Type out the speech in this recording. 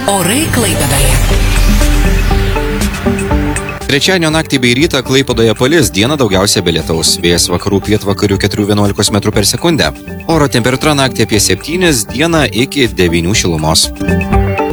Orai Klaipėdoje. Trečiadienio naktį bei rytą Klaipėdoje palis, dieną daugiausia be lietaus. Vėjas vakarų pietvakarių 4–11 m/s. Oro temperatūra naktį apie 7, dieną iki 9 šilumos.